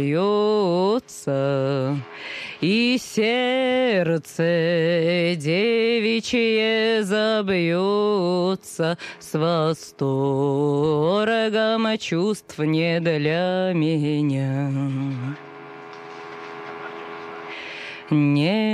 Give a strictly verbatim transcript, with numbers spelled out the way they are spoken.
бьется, и сердце девичье забьется с восторгом чувств не для меня. Не